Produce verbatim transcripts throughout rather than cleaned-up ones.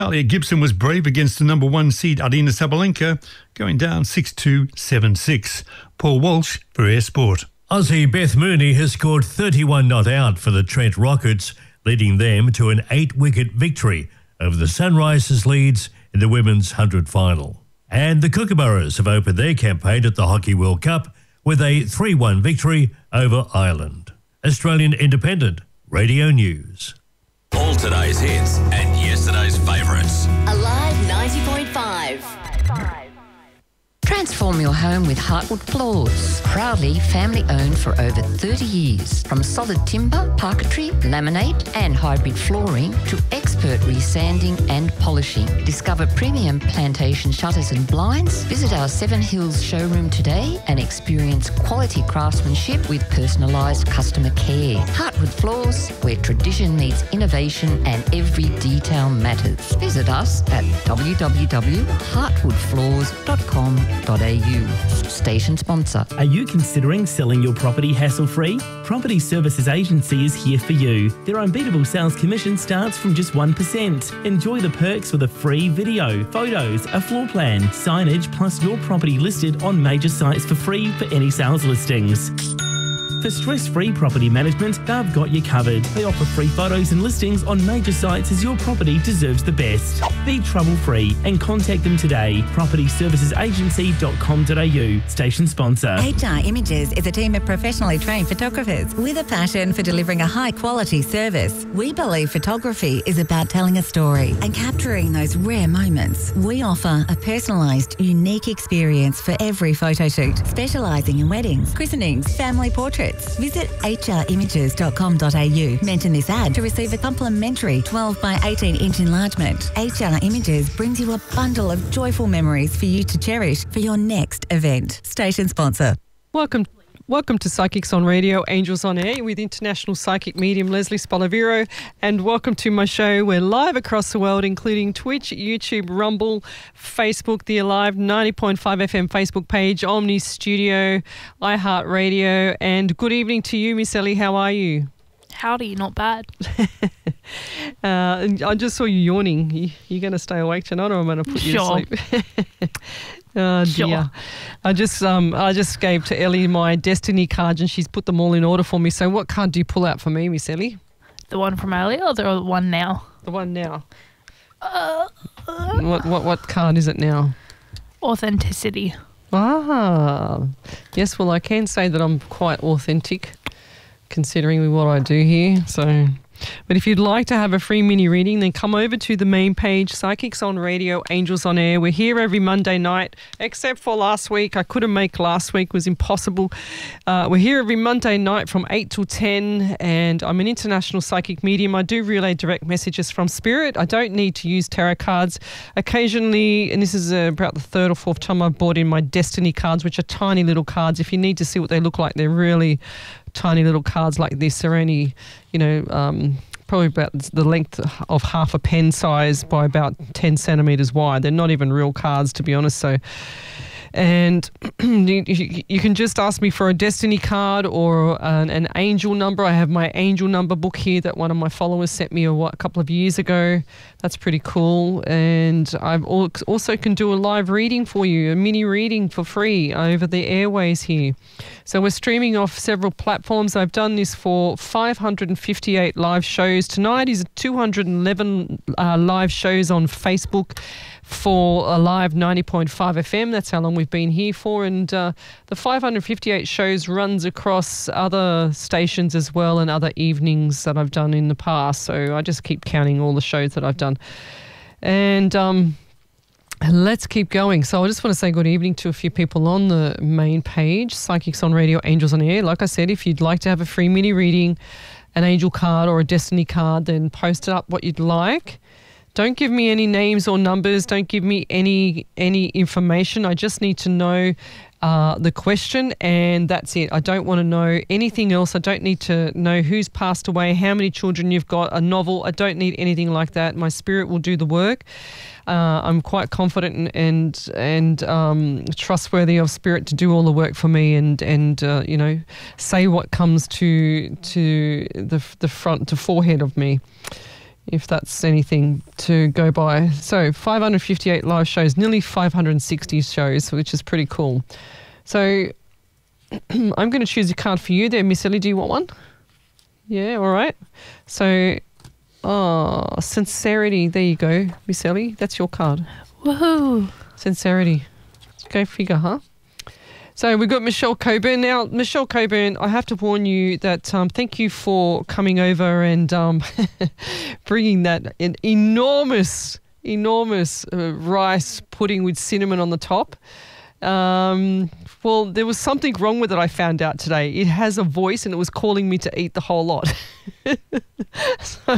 Elliot Gibson was brave against the number one seed Arina Sabalenka, going down six two, seven six. Paul Walsh for Air Sport. Aussie Beth Mooney has scored thirty-one not out for the Trent Rockets, leading them to an eight-wicket victory over the Sunrisers Leeds in the Women's one hundred final. And the Kookaburras have opened their campaign at the Hockey World Cup with a three one victory over Ireland. Australian Independent Radio News. All today's hits and yesterday's favourites. Alive ninety point five. Transform your home with Heartwood Floors. Proudly family owned for over thirty years. From solid timber, parquetry, laminate and hybrid flooring to expert resanding and polishing. Discover premium plantation shutters and blinds. Visit our Seven Hills showroom today and experience quality craftsmanship with personalised customer care. Heartwood Floors, where tradition meets innovation and every detail matters. Visit us at w w w dot heartwood floors dot com dot a u. Station sponsor. Are you considering selling your property hassle-free? Property Services Agency is here for you. Their unbeatable sales commission starts from just one percent. Enjoy the perks with a free video, photos, a floor plan, signage, plus your property listed on major sites for free for any sales listings. For stress-free property management, they've got you covered. They offer free photos and listings on major sites as your property deserves the best. Be trouble-free and contact them today. property services agency dot com dot a u. Station sponsor. H R Images is a team of professionally trained photographers with a passion for delivering a high-quality service. We believe photography is about telling a story and capturing those rare moments. We offer a personalised, unique experience for every photo shoot, specialising in weddings, christenings, family portraits. Visit h r images dot com dot a u. Mention this ad to receive a complimentary twelve by eighteen inch enlargement. H R Images brings you a bundle of joyful memories for you to cherish for your next event. Station sponsor. Welcome. Welcome to Psychics on Radio, Angels on Air with international psychic medium Leslie Spolaviro, and welcome to my show. We're live across the world, including Twitch, YouTube, Rumble, Facebook, the Alive ninety point five F M Facebook page, Omni Studio, iHeartRadio, and good evening to you, Miss Ellie. How are you? Howdy, not bad. uh, I just saw you yawning. You, you going to stay awake tonight, or am I going to put you Sure. to sleep? Oh dear! Sure. I just um I just gave to Ellie my destiny cards and she's put them all in order for me. So what card do you pull out for me, Miss Ellie? The one from earlier or the one now? The one now. Uh, uh, What what what card is it now? Authenticity. Ah, yes. Well, I can say that I'm quite authentic, considering what I do here. So. But if you'd like to have a free mini reading, then come over to the main page, Psychics on Radio, Angels on Air. We're here every Monday night, except for last week. I couldn't make last week, it was impossible. Uh, we're here every Monday night from eight till ten, and I'm an international psychic medium. I do relay direct messages from spirit. I don't need to use tarot cards. Occasionally, and this is uh, about the third or fourth time I've brought in my destiny cards, which are tiny little cards. If you need to see what they look like, they're really tiny little cards like this. They're only, you know, um, probably about the length of half a pen size by about ten centimetres wide. They're not even real cards, to be honest. So, and you, you can just ask me for a destiny card or an, an angel number. I have my angel number book here that one of my followers sent me a, what, a couple of years ago. That's pretty cool. And I also can do a live reading for you, a mini reading for free over the airways here. So we're streaming off several platforms. I've done this for five hundred fifty-eight live shows. Tonight is two hundred eleven uh, live shows on Facebook for Alive ninety point five F M. That's how long we've been here for. And uh, the five hundred fifty-eight shows runs across other stations as well and other evenings that I've done in the past. So I just keep counting all the shows that I've done. And um, let's keep going. So I just want to say good evening to a few people on the main page, Psychics on Radio, Angels on Air. Like I said, if you'd like to have a free mini reading, an angel card or a destiny card, then post it up what you'd like. Don't give me any names or numbers. Don't give me any any information. I just need to know uh, the question, and that's it. I don't want to know anything else. I don't need to know who's passed away, how many children you've got, a novel. I don't need anything like that. My spirit will do the work. Uh, I'm quite confident and and, and um, trustworthy of spirit to do all the work for me, and and uh, you know, say what comes to to the the front to forehead of me. if that's anything to go by. So five hundred fifty-eight live shows, nearly five hundred sixty shows, which is pretty cool. So I'm going to choose a card for you there, Miss Ellie. Do you want one? Yeah, all right. So, oh, sincerity. There you go, Miss Ellie. That's your card. Woohoo! Sincerity. Go figure, huh? So we've got Michelle Coburn. Now, Michelle Coburn, I have to warn you that um, thank you for coming over and um, bringing that an enormous, enormous uh, rice pudding with cinnamon on the top. Um, well, there was something wrong with it, I found out today. It has a voice and it was calling me to eat the whole lot. so,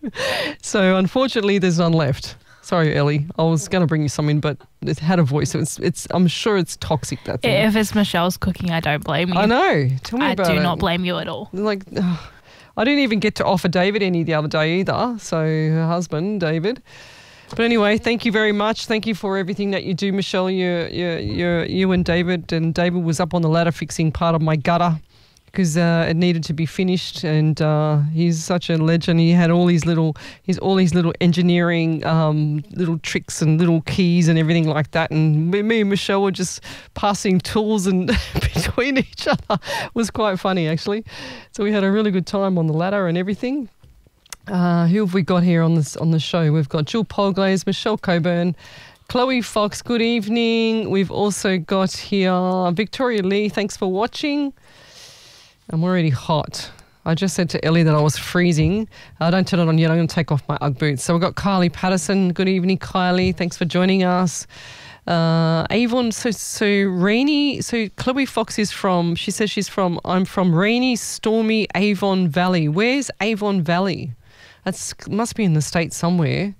so unfortunately, there's none left. Sorry, Ellie. I was going to bring you some in, but it had a voice. So it's, it's, I'm sure it's toxic, that thing. If it's Michelle's cooking, I don't blame you. I know. Tell me I about it. do not blame you at all. Like, ugh. I didn't even get to offer David any the other day either. So her husband, David. But anyway, thank you very much. Thank you for everything that you do, Michelle. You, you, you, you and David. And David was up on the ladder fixing part of my gutter because uh, it needed to be finished. And uh, he's such a legend. He had all these little, he's all these little engineering um, little tricks and little keys and everything like that. And me, me and Michelle were just passing tools and between each other. It was quite funny, actually. So we had a really good time on the ladder and everything. Uh, who have we got here on this on the show? We've got Jill Polglaze, Michelle Coburn, Chloe Fox, good evening. We've also got here Victoria Lee, thanks for watching. I'm already hot. I just said to Ellie that I was freezing. I uh, don't turn it on yet. I'm going to take off my Ugg boots. So we've got Kylie Patterson. Good evening, Kylie. Thanks for joining us. Uh, Avon, so, so rainy, so Chloe Fox is from, she says she's from, I'm from rainy, stormy Avon Valley. Where's Avon Valley? That's must be in the States somewhere.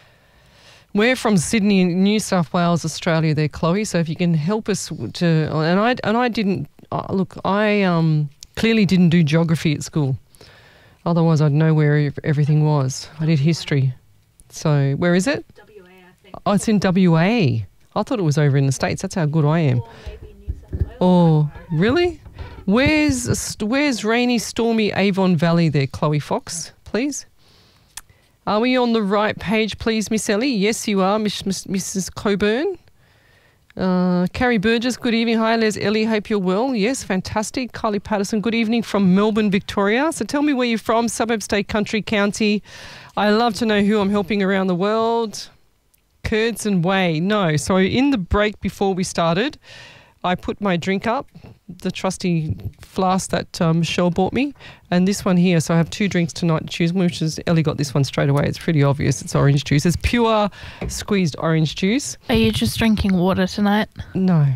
We're from Sydney, New South Wales, Australia there, Chloe. So if you can help us to, and I and I didn't, uh, look, I um, clearly didn't do geography at school. Otherwise I'd know where everything was. I did history. So where is it? W A, I think. Oh, it's in W A. I thought it was over in the States. That's how good I am. Or maybe New South Wales. Oh, really? Where's, where's rainy, stormy Avon Valley there, Chloe Fox, please? Are we on the right page, please, Miss Ellie? Yes, you are, Miss, Miss, Missus Coburn. Uh, Carrie Burgess, good evening. Hi, Les Ellie, hope you're well. Yes, fantastic. Kylie Patterson, good evening from Melbourne, Victoria. So tell me where you're from, suburb, state, country, county. I love to know who I'm helping around the world. Curds and whey. No, so in the break before we started, I put my drink up, the trusty flask that um, Michelle bought me, and this one here. So I have two drinks tonight to choose, which is Ellie got this one straight away. It's pretty obvious. It's orange juice. It's pure squeezed orange juice. Are you just drinking water tonight? No.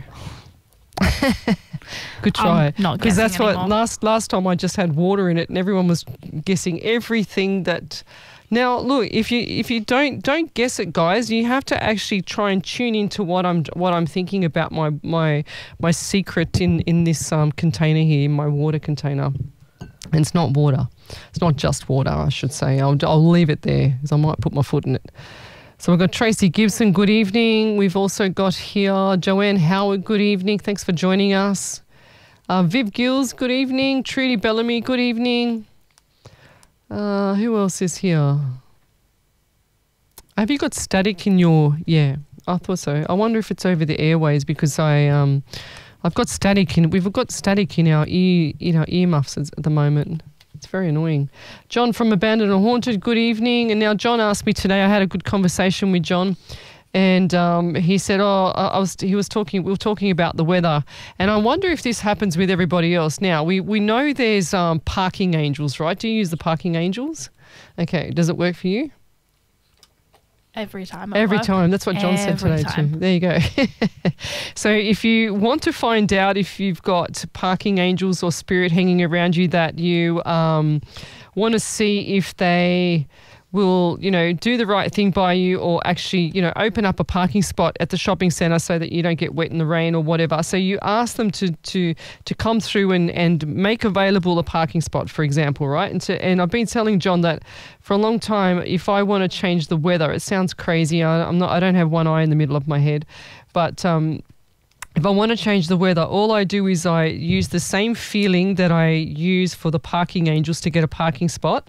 Good try. I'm not because that's anymore. what last last time I just had water in it, and everyone was guessing everything that. Now, look, if you if you don't don't guess it, guys, you have to actually try and tune into what I'm what I'm thinking about my my my secret in in this um, container here, my water container. And it's not water. It's not just water, I should say. I'll I'll leave it there because I might put my foot in it. So we've got Tracy Gibson, good evening. We've also got here Joanne Howard, good evening. Thanks for joining us. Uh, Viv Gills, good evening. Trudy Bellamy, good evening. Uh, who else is here? Have you got static in your... Yeah, I thought so. I wonder if it's over the airways because I, um, I've got static in... We've got static in our ear, in our earmuffs at the moment. It's very annoying. John from Abandoned and Haunted, good evening. And now John asked me today, I had a good conversation with John, and um, he said, oh, I was, he was talking, we were talking about the weather, and I wonder if this happens with everybody else. Now, we, we know there's um, parking angels, right? Do you use the parking angels? Okay, does it work for you? Every time. at Every work. time. That's what John Every said today time. too. There you go. So if you want to find out if you've got parking angels or spirit hanging around you that you um, want to see if they will, you know, do the right thing by you or actually, you know, open up a parking spot at the shopping centre so that you don't get wet in the rain or whatever. So you ask them to to to come through and, and make available a parking spot, for example, right? And to, and I've been telling John that for a long time, if I want to change the weather, it sounds crazy. I, I'm not. I don't have one eye in the middle of my head, but um, if I want to change the weather, all I do is I use the same feeling that I use for the parking angels to get a parking spot.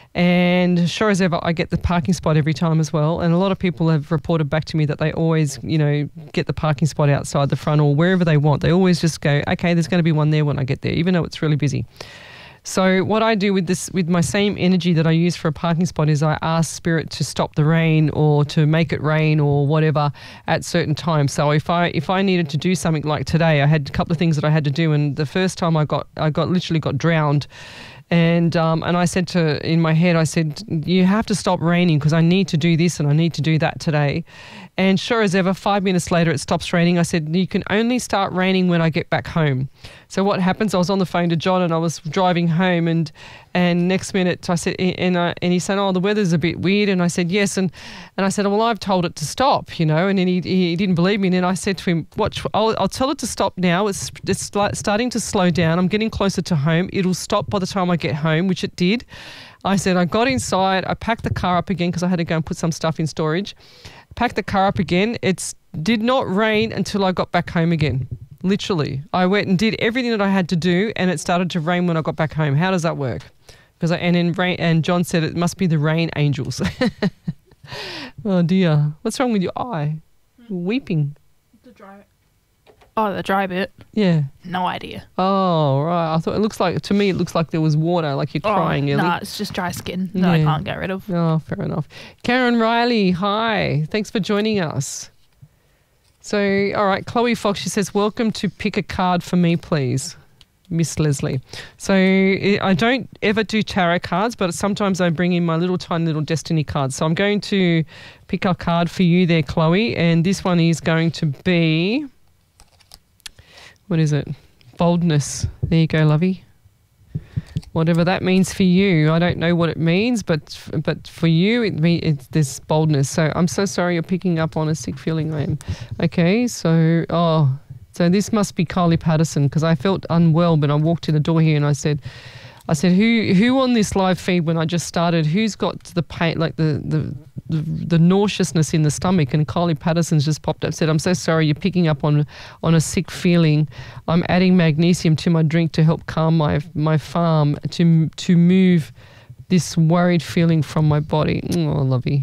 And sure as ever, I get the parking spot every time as well. And a lot of people have reported back to me that they always, you know, get the parking spot outside the front or wherever they want. They always just go, okay, there's going to be one there when I get there, even though it's really busy. So what I do with this, with my same energy that I use for a parking spot, is I ask Spirit to stop the rain or to make it rain or whatever at certain times. So if I if I needed to do something like today, I had a couple of things that I had to do, and the first time I got I got literally got drowned. And um, and I said to, in my head, I said, you have to stop raining because I need to do this and I need to do that today. And sure as ever, five minutes later, it stops raining. I said, you can only start raining when I get back home. So what happens, I was on the phone to John and I was driving home, and and next minute I said, and, I, and he said, oh, the weather's a bit weird. And I said, yes. And, and I said, well, I've told it to stop, you know, and then he, he didn't believe me. And then I said to him, watch, I'll, I'll tell it to stop now. It's, it's starting to slow down. I'm getting closer to home. It'll stop by the time I get home, which it did. I said, I got inside, I packed the car up again because I had to go and put some stuff in storage. Packed the car up again. It did not rain until I got back home again. Literally. I went and did everything that I had to do, and it started to rain when I got back home. How does that work? Because I, and then rain, and John said it must be the rain angels. Oh dear. What's wrong with your eye? Weeping. The dry. Oh, the dry bit. Yeah. No idea. Oh, right. I thought it looks like, to me, it looks like there was water, like you're Oh, crying, Ellie. nah, it's just dry skin that I Yeah. can't get rid of. Oh, fair enough. Karen Riley, hi. Thanks for joining us. So, all right, Chloe Fox, she says, welcome to Pick a Card for me, please, Miss Leslie. So I I don't ever do tarot cards, but sometimes I bring in my little tiny little destiny cards. So I'm going to pick a card for you there, Chloe, and this one is going to be, what is it? Boldness. There you go, lovey. Whatever that means for you, I don't know what it means, but but for you, it means it's this boldness. So I'm so sorry you're picking up on a sick feeling. I am. Okay, so oh, so this must be Kylie Patterson, because I felt unwell, but I walked to the door here and I said, I said, who who on this live feed when I just started, who's got the pain, like the the the, the nauseousness in the stomach? And Kylie Patterson's just popped up, said, I'm so sorry you're picking up on on a sick feeling. I'm adding magnesium to my drink to help calm my my farm, to to move this worried feeling from my body. Oh, lovey.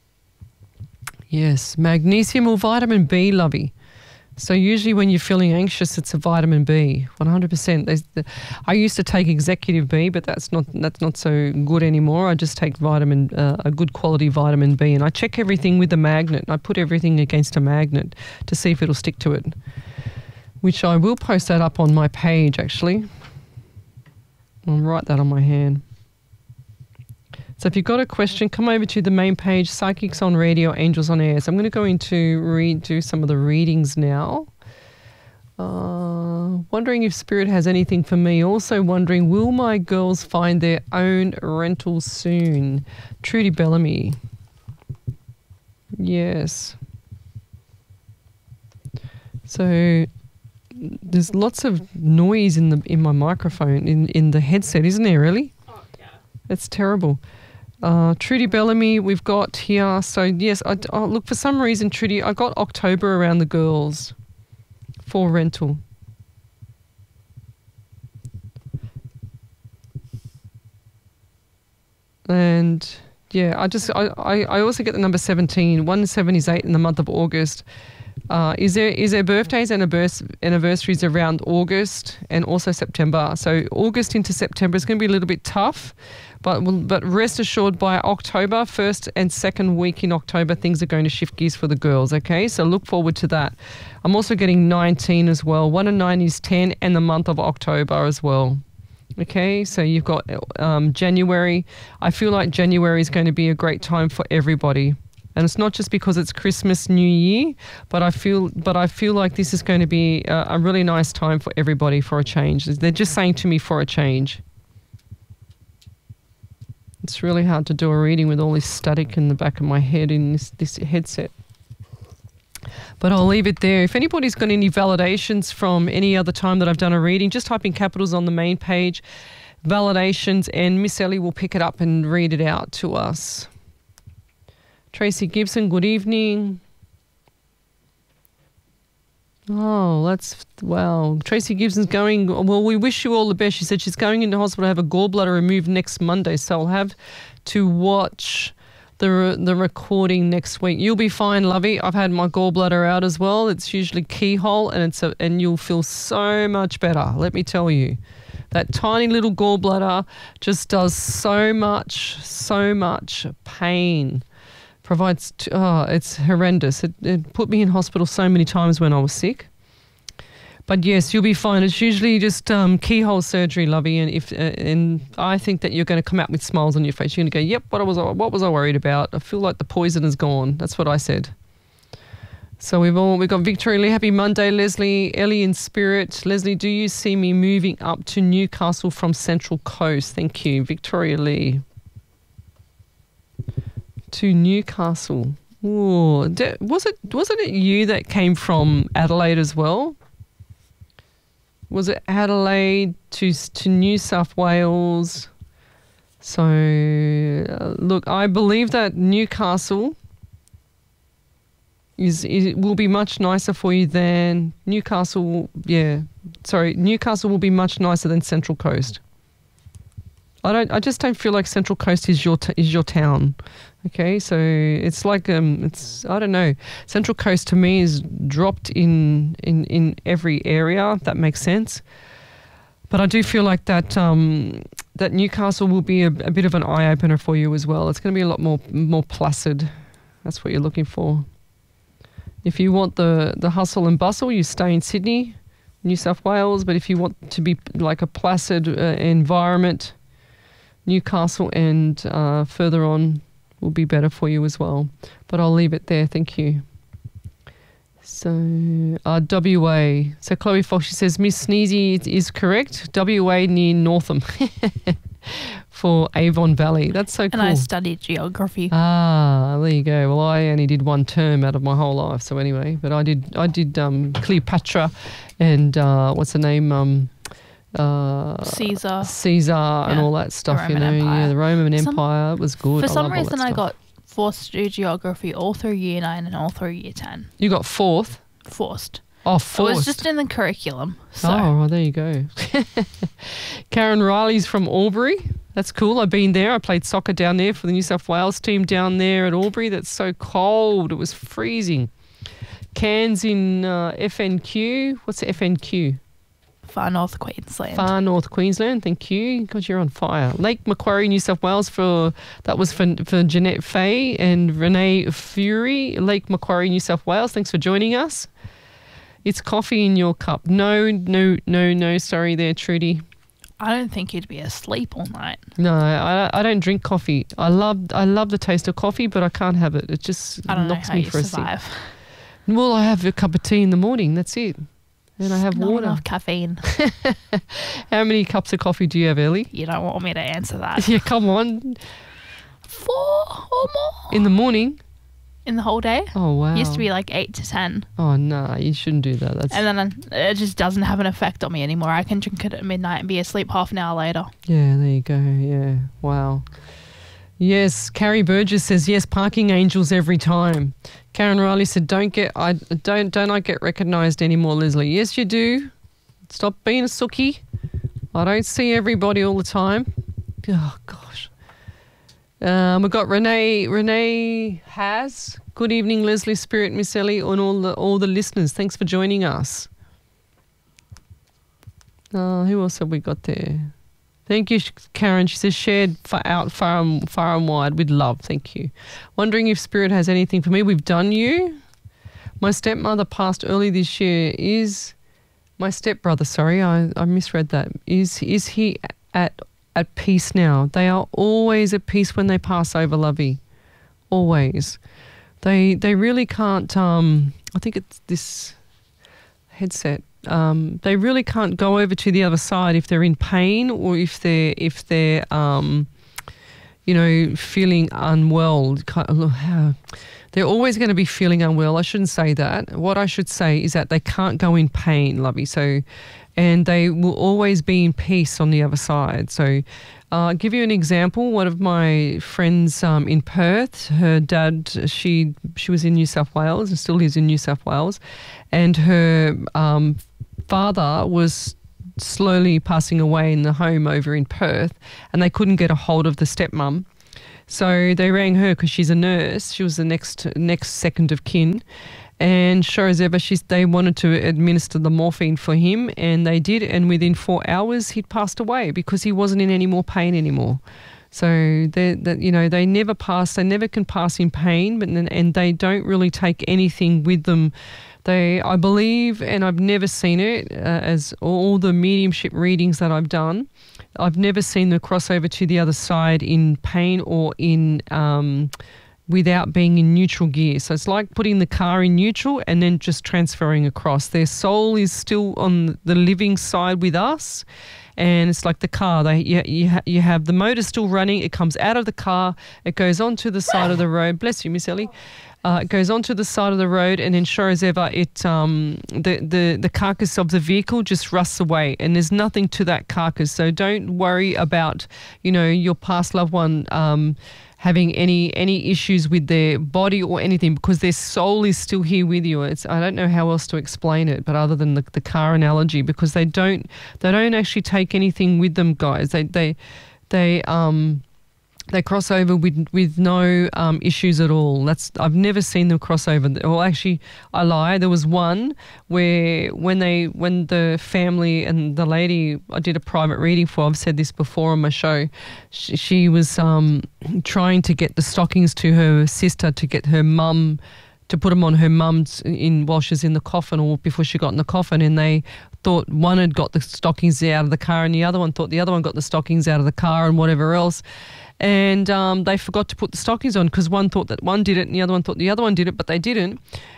Yes, magnesium or vitamin B, lovey. So usually when you're feeling anxious, it's a vitamin B, one hundred percent. There's the, I used to take Executive B, but that's not that's not so good anymore. I just take vitamin, uh, a good quality vitamin B, and I check everything with a magnet. I put everything against a magnet to see if it'll stick to it, which I will post that up on my page, actually. I'll write that on my hand. So if you've got a question, come over to the main page, Psychics on Radio, Angels on Air. So I'm going to go into read, do some of the readings now. Uh, wondering if Spirit has anything for me. Also wondering, will my girls find their own rental soon? Trudy Bellamy. Yes. So there's lots of noise in the in my microphone, in, in the headset, isn't there, really? Oh, yeah. It's terrible. Uh, Trudy Bellamy, we've got here. So, yes, I, oh, look, for some reason, Trudy, I got October around the girls for rental. And, yeah, I just, I, I, I also get the number seventeen. one seven is eight in the month of August. Uh, is there is there birthdays and anniversaries around August and also September? So August into September is going to be a little bit tough, but but rest assured by October, first and second week in October, things are going to shift gears for the girls, okay? So look forward to that. I'm also getting nineteen as well. one and nine is ten, and the month of October as well. Okay, so you've got um, January. I feel like January is going to be a great time for everybody. And it's not just because it's Christmas, New Year, but I feel, but I feel like this is going to be a, a really nice time for everybody for a change. They're just saying to me for a change. It's really hard to do a reading with all this static in the back of my head in this, this headset. But I'll leave it there. If anybody's got any validations from any other time that I've done a reading, just type in capitals on the main page, validations, and Miss Ellie will pick it up and read it out to us. Tracy Gibson, good evening. Oh, that's, wow. Tracy Gibson's going, well, we wish you all the best. She said she's going into hospital to have a gallbladder removed next Monday, so I'll have to watch the re- the recording next week. You'll be fine, lovey. I've had my gallbladder out as well. It's usually keyhole, and it's a, and you'll feel so much better. Let me tell you, that tiny little gallbladder just does so much, so much pain. Provides, t- oh, it's horrendous. It, it put me in hospital so many times when I was sick. But yes, you'll be fine. It's usually just um, keyhole surgery, lovey, and if uh, and I think that you're going to come out with smiles on your face. You're going to go, "Yep, what was I, what was I worried about? I feel like the poison is gone." That's what I said. So we've all we've got Victoria Lee. Happy Monday, Leslie. Ellie in spirit. Leslie, do you see me moving up to Newcastle from Central Coast? Thank you, Victoria Lee. To Newcastle. Ooh, d- was it wasn't it you that came from Adelaide as well? Was it Adelaide to to New South Wales? So, uh, look, I believe that Newcastle is, is will be much nicer for you than Newcastle. Yeah, sorry, Newcastle will be much nicer than Central Coast. I don't. I just don't feel like Central Coast is your t- is your town. Okay, so it's like um, it's I don't know. Central Coast to me is dropped in in in every area. If that makes sense. But I do feel like that um, that Newcastle will be a, a bit of an eye opener for you as well. It's going to be a lot more more placid. That's what you're looking for. If you want the the hustle and bustle, you stay in Sydney, New South Wales. But if you want to be like a placid uh, environment, Newcastle and uh, further on will be better for you as well. But I'll leave it there. Thank you. So, uh, W A. So Chloe Fox, she says, Miss Sneezy is, is correct. W A near Northam for Avon Valley. That's so cool. And I studied geography. Ah, there you go. Well, I only did one term out of my whole life. So anyway, but I did I did um, Cleopatra and uh, what's the name? Um, uh, Caesar. Caesar and all that stuff, you know. Roman Empire. Yeah, the Roman Some- Empire. It was good. For I some love all that reason, I stuff. got forced to do geography all through year nine and all through year ten. You got fourth? Forced. Oh, It forced. was just in the curriculum. So. Oh, well, there you go. Karen Riley's from Albury. That's cool. I've been there. I played soccer down there for the New South Wales team down there at Albury. That's so cold. It was freezing. Cairns in uh, F N Q. What's the F N Q? Far North Queensland. Far North Queensland. Thank you. God, you're on fire. Lake Macquarie, New South Wales for that was for for Jeanette Fay and Renee Fury. Lake Macquarie, New South Wales. Thanks for joining us. It's coffee in your cup. No, no, no, no. Sorry there, Trudy. I don't think you'd be asleep all night. No, I, I don't drink coffee. I love I love the taste of coffee, but I can't have it. It just I don't know knocks how me you for a survive. sip. Well, I have a cup of tea in the morning. That's it. And I have Not water. enough caffeine. How many cups of coffee do you have, Ellie? You don't want me to answer that. Yeah, come on. Four or more In the morning? in the whole day. Oh, wow. Used to be like eight to ten. Oh, no, you shouldn't do that. That's And then it just doesn't have an effect on me anymore. I can drink it at midnight and be asleep half an hour later. Yeah, there you go. Yeah, wow. Yes, Carrie Burgess says yes. Parking angels every time. Karen Riley said, "Don't get I don't don't I get recognised anymore, Leslie?" Yes, you do. Stop being a sookie. I don't see everybody all the time. Oh gosh. Um, we've got Renee. Renee has. Good evening, Leslie, Spirit, Miss Ellie, and all the all the listeners. Thanks for joining us. Uh, who else have we got there? Thank you, Karen. She says, shared far out far and, far and wide with love. Thank you. Wondering if Spirit has anything for me. We've done you. My stepmother passed early this year. Is my stepbrother, sorry, I, I misread that. Is is he at at peace now? They are always at peace when they pass over, lovey. Always. They they really can't, um, I think it's this headset. Um, they really can't go over to the other side if they're in pain or if they're if they're um, you know, feeling unwell. They're always going to be feeling unwell. I shouldn't say that. What I should say is that they can't go in pain, lovey. So, and they will always be in peace on the other side. So, uh, I'll give you an example. One of my friends um, in Perth, her dad, she she was in New South Wales and still is in New South Wales, and her um, father was slowly passing away in the home over in Perth, and they couldn't get a hold of the stepmum. So they rang her because she's a nurse. She was the next next second of kin. And sure as ever, she's, they wanted to administer the morphine for him, and they did. And within four hours, he'd passed away because he wasn't in any more pain anymore. So they, they, you know, they never pass. They never can pass in pain, but and they don't really take anything with them. They, I believe, and I've never seen it, uh, as all the mediumship readings that I've done, I've never seen them cross over to the other side in pain or in um, without being in neutral gear. So it's like putting the car in neutral and then just transferring across. Their soul is still on the living side with us, and it's like the car. They you you, ha, you have the motor still running. It comes out of the car. It goes onto the side of the road. Bless you, Miss Ellie. Uh, it goes onto the side of the road, and then sure as ever, it um, the, the, the carcass of the vehicle just rusts away, and there's nothing to that carcass. So don't worry about, you know, your past loved one um, having any any issues with their body or anything, because their soul is still here with you. It's I don't know how else to explain it, but other than the, the car analogy, because they don't they don't actually take anything with them, guys. They they they um. They cross over with with no um, issues at all. That's I've never seen them cross over. Well, actually, I lie. There was one where when they when the family and the lady I did a private reading for. I've said this before on my show. She, she was um, trying to get the stockings to her sister to get her mum to put them on her mum's in while she was in the coffin or before she got in the coffin, and they thought one had got the stockings out of the car and the other one thought the other one got the stockings out of the car and whatever else. And um, they forgot to put the stockings on because one thought that one did it and the other one thought the other one did it, but they didn't.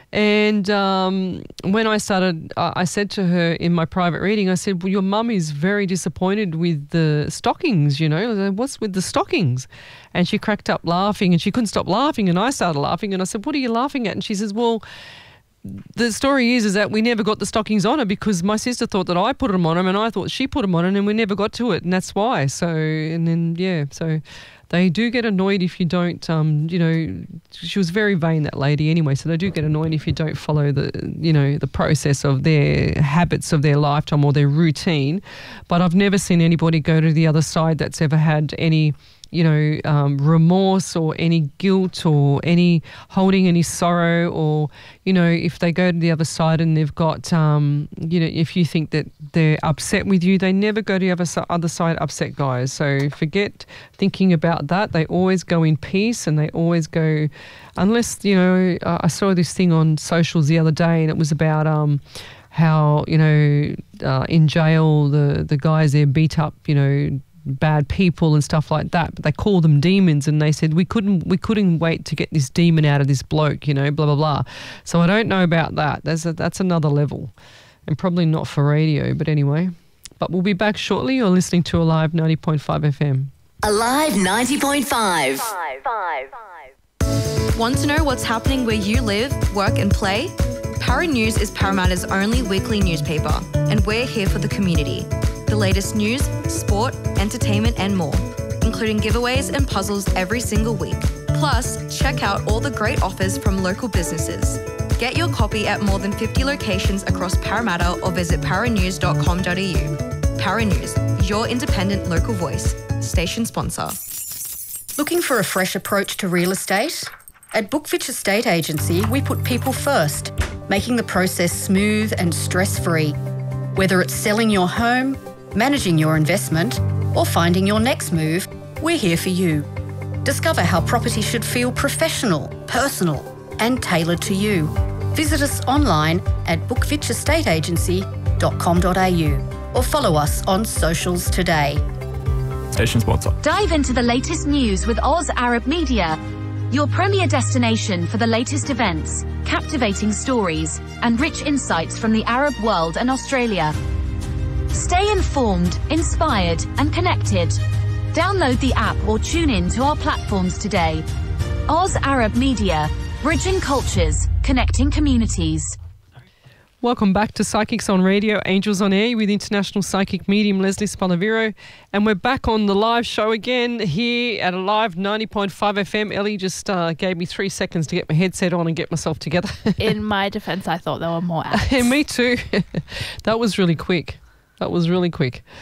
And um, when I started, uh, I said to her in my private reading, I said, well, your mum is very disappointed with the stockings, you know. I said, what's with the stockings? And she cracked up laughing and she couldn't stop laughing, and I started laughing and I said, what are you laughing at? And she says, well, the story is is that we never got the stockings on her because my sister thought that I put them on her and I thought she put them on her, and we never got to it, and that's why. So, and then, yeah, so they do get annoyed if you don't, um, you know, she was very vain, that lady anyway, so they do get annoyed if you don't follow the, you know, the process of their habits of their lifetime or their routine. But I've never seen anybody go to the other side that's ever had any, you know, um, remorse or any guilt or any holding any sorrow, or, you know, if they go to the other side and they've got, um, you know, if you think that they're upset with you, they never go to the other, other side upset, guys. So forget thinking about that. They always go in peace, and they always go, unless, you know, uh, I saw this thing on socials the other day, and it was about um, how, you know, uh, in jail, the, the guys there beat up, you know, bad people and stuff like that, but they call them demons, and they said we couldn't we couldn't wait to get this demon out of this bloke, you know, blah blah blah. So I don't know about that. That's a, that's another level, and probably not for radio, but anyway. But we'll be back shortly. You're listening to Alive ninety point five F M. Alive ninety point five. Want to know what's happening where you live, work and play? Para News is Parramatta's only weekly newspaper, and we're here for the community. The latest news, sport, entertainment and more, including giveaways and puzzles every single week. Plus, check out all the great offers from local businesses. Get your copy at more than fifty locations across Parramatta or visit paranews dot com dot a u. Para News, your independent local voice. Station sponsor. Looking for a fresh approach to real estate? At Bookfitch Estate Agency, we put people first, making the process smooth and stress-free. Whether it's selling your home, managing your investment, or finding your next move, we're here for you. Discover how property should feel professional, personal, and tailored to you. Visit us online at bookfitch estate agency dot com dot a u or follow us on socials today. Station sponsor. Dive into the latest news with Oz Arab Media, your premier destination for the latest events, captivating stories, and rich insights from the Arab world and Australia. Stay informed, inspired, and connected. Download the app or tune in to our platforms today. Oz Arab Media, bridging cultures, connecting communities. Welcome back to Psychics on Radio, Angels on Air with international psychic medium Leslie Spalaviro. And we're back on the live show again here at Alive ninety point five F M. Ellie just uh, gave me three seconds to get my headset on and get myself together. In my defense, I thought there were more acts. Me too. That was really quick. That was really quick.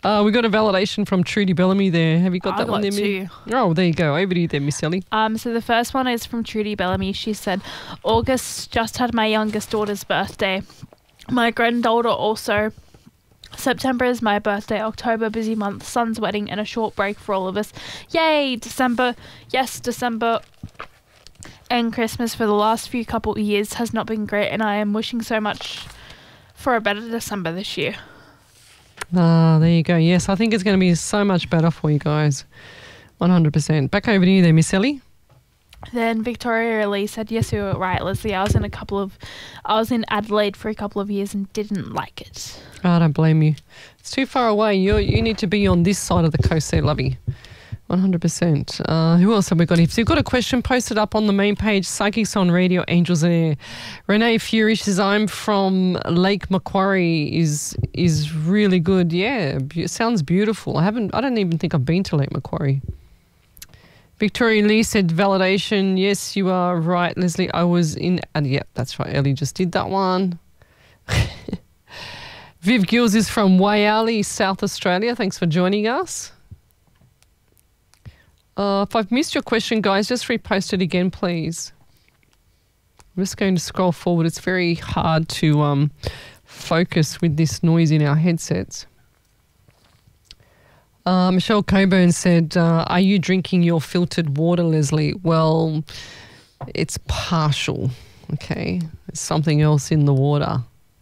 Uh, we got a validation from Trudy Bellamy there. Have you got I that one got there, Mi? two. Oh, there you go. Over to you there, Miss Ellie. Um, so the first one is from Trudy Bellamy. She said, August just had my youngest daughter's birthday. My granddaughter also. September is my birthday. October, busy month. Son's wedding and a short break for all of us. Yay, December. Yes, December. And Christmas for the last few couple of years has not been great, and I am wishing so much for a better December this year. Ah, there you go. Yes, I think it's going to be so much better for you guys. one hundred percent. Back over to you there, Miss Ellie. Then Victoria Lee said, yes, you were right, Leslie. I was in a couple of, I was in Adelaide for a couple of years and didn't like it. Oh, I don't blame you. It's too far away. You you need to be on this side of the coast there, lovey. one hundred percent. Uh, who else have we got here? So you've got a question posted up on the main page, Psychics on Radio, Angels Air. Renee Fury says, I'm from Lake Macquarie, is is really good. Yeah, it sounds beautiful. I haven't, I don't even think I've been to Lake Macquarie. Victoria Lee said, validation. Yes, you are right, Leslie. I was in, and yeah, that's right. Ellie just did that one. Viv Gills is from Waiali, South Australia. Thanks for joining us. Uh, if I've missed your question, guys, just repost it again, please. I'm just going to scroll forward. It's very hard to um, focus with this noise in our headsets. Uh, Michelle Coburn said, uh, are you drinking your filtered water, Leslie? Well, it's partial, okay? There's something else in the water.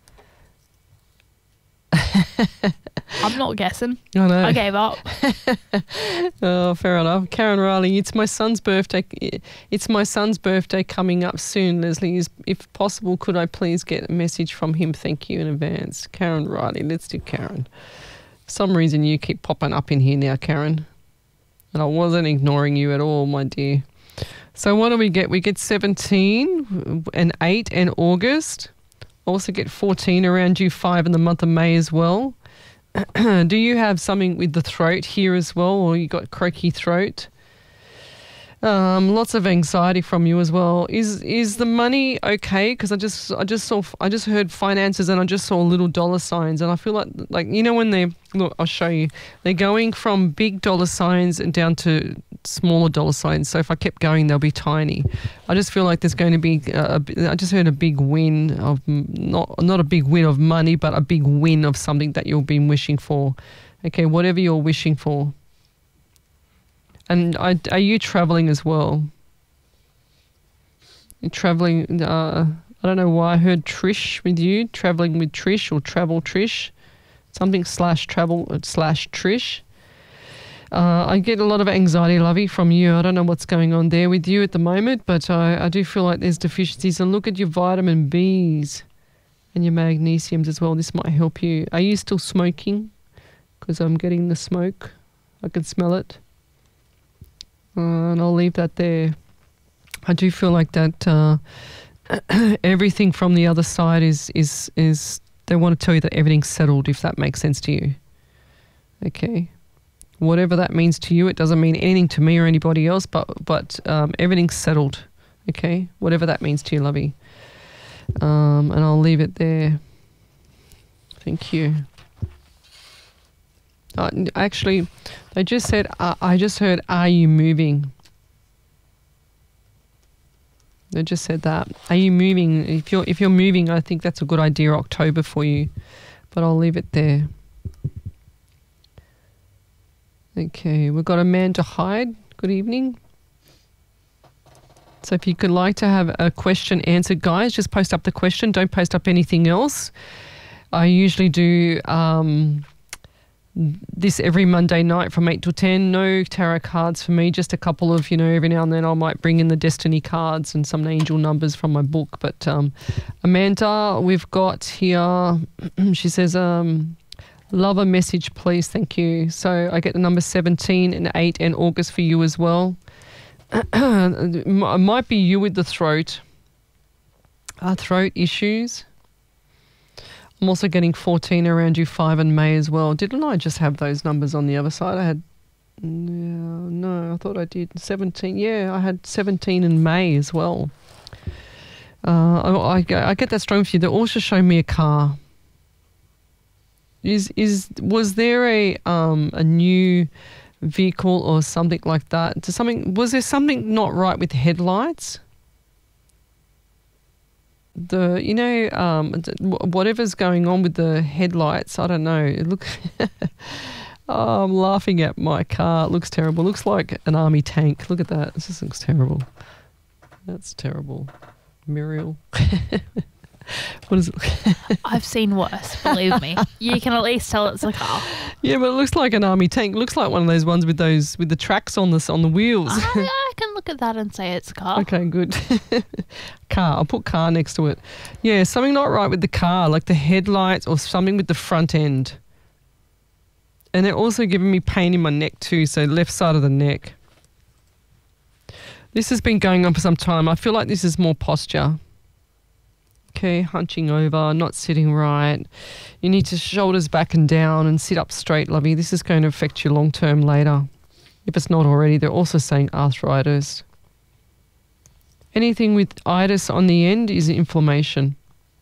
I'm not guessing. I know. I gave up. Oh, fair enough. Karen Riley, it's my son's birthday. It's my son's birthday coming up soon, Leslie. Is, if possible, could I please get a message from him? Thank you in advance. Karen Riley, let's do Karen. For some reason you keep popping up in here now, Karen. And I wasn't ignoring you at all, my dear. So what do we get? We get seventeen and eight in August. Also get fourteen around you, five in the month of May as well. Do you have something with the throat here as well, or you got croaky throat? Um, lots of anxiety from you as well. Is is the money okay? Because I just I just saw I just heard finances and I just saw little dollar signs, and I feel like like you know when they look, I'll show you. They're going from big dollar signs and down to smaller dollar signs. So if I kept going, they'll be tiny. I just feel like there's going to be. A, a, I just heard a big win of not not a big win of money, but a big win of something that you've been wishing for. Okay, whatever you're wishing for. And I, are you travelling as well? You're travelling, uh, I don't know why I heard Trish with you, travelling with Trish or travel Trish, something slash travel slash Trish. Uh, I get a lot of anxiety, lovey, from you. I don't know what's going on there with you at the moment, but I, I do feel like there's deficiencies. And look at your vitamin B's and your magnesiums as well. This might help you. Are you still smoking? Because I'm getting the smoke. I can smell it. Uh, and I'll leave that there. I do feel like that uh, everything from the other side is, is, is, they want to tell you that everything's settled, if that makes sense to you. Okay. Whatever that means to you, it doesn't mean anything to me or anybody else, but, but um, everything's settled. Okay. Whatever that means to you, lovey. Um, and I'll leave it there. Thank you. Uh, actually, they just said, uh, I just heard, are you moving? They just said that. Are you moving? If you're, if you're moving, I think that's a good idea, October for you. But I'll leave it there. Okay, we've got Amanda Hyde. Good evening. So if you could like to have a question answered, guys, just post up the question. Don't post up anything else. I usually do... Um, this every Monday night from eight to ten. No tarot cards for me, just a couple of, you know, every now and then I might bring in the destiny cards and some angel numbers from my book. But um, Amanda, we've got here, she says, um, love a message, please. Thank you. So I get the number seventeen and eight in August for you as well. It might be you with the throat, uh, throat issues. I'm also getting fourteen around you, five in May as well. Didn't I just have those numbers on the other side? I had, no, no, I thought I did. seventeen, yeah, I had seventeen in May as well. Uh, I, I, I get that strong for you. They also show me a car. Is is was there a um a new vehicle or something like that? Does something was there something not right with the headlights? The you know um whatever's going on with the headlights, I don't know. It look. Oh, I'm laughing at my car. It looks terrible. It looks like an army tank. Look at that. This just looks terrible. That's terrible. Muriel. What is it? I've seen worse, believe me. You can at least tell it's a car. Yeah, but it looks like an army tank. It looks like one of those ones with those with the tracks on this on the wheels. I, I can look at that and say it's a car. Okay, good. Car. I'll put car next to it. Yeah, something not right with the car, like the headlights or something with the front end. And they're also giving me pain in my neck too, so left side of the neck. This has been going on for some time. I feel like this is more posture. Okay, hunching over, not sitting right. You need to shoulders back and down and sit up straight, lovey. This is going to affect you long term later. If it's not already, they're also saying arthritis. Anything with itis on the end is inflammation.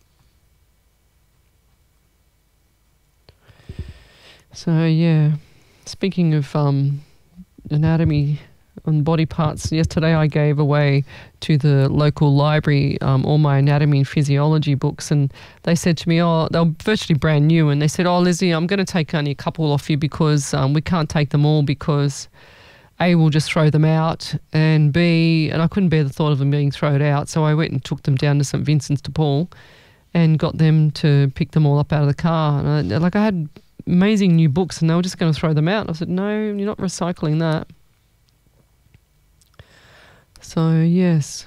So, yeah, speaking of um, anatomy and body parts, yesterday I gave away to the local library um, all my anatomy and physiology books, and they said to me, oh, they were virtually brand new, and they said, oh, Lizzie, I'm going to take only a couple off you because um, we can't take them all because A, we'll just throw them out, and B, and I couldn't bear the thought of them being thrown out, so I went and took them down to St Vincent's de Paul and got them to pick them all up out of the car. And I, like I had amazing new books and they were just going to throw them out. I said, no, you're not recycling that. So, yes.